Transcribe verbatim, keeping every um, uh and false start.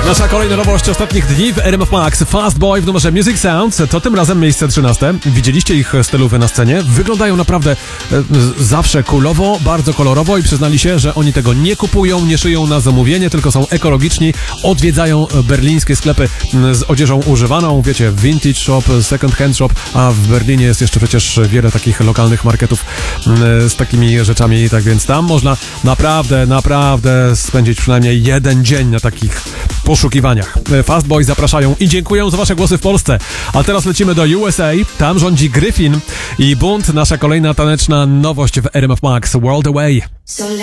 Nasza kolejna nowość ostatnich dni w R M F Max. Fast Boy w numerze Music Sounds. To tym razem miejsce trzynaste. Widzieliście ich stylowy na scenie? Wyglądają naprawdę e, zawsze coolowo, bardzo kolorowo i przyznali się, że oni tego nie kupują, nie szyją na zamówienie, tylko są ekologiczni. Odwiedzają berlińskie sklepy z odzieżą używaną. Wiecie, vintage shop, second hand shop, a w Berlinie jest jeszcze przecież wiele takich lokalnych marketów z takimi rzeczami. Tak więc tam można naprawdę, naprawdę spędzić przynajmniej jeden dzień na takich poszukiwaniach. Fast Boys zapraszają i dziękuję za wasze głosy w Polsce. A teraz lecimy do U S A. Tam rządzi Gryfin i Bunt, nasza kolejna taneczna nowość w R M F Max. World Away.